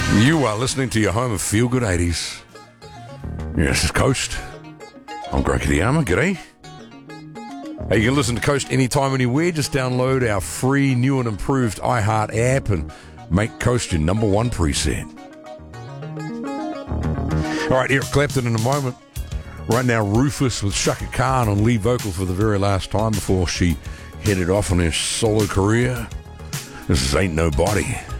You are listening to your home of Feel Good 80s. Yes, it's Coast. I'm Greg Kiyama. G'day. Hey, you can listen to Coast anytime, anywhere. Just download our free, new and improved iHeart app and make Coast your number one preset. All right, Eric Clapton in a moment. Right now, Rufus with Shaka Khan on lead vocal for the very last time before she headed off on her solo career. This is Ain't Nobody.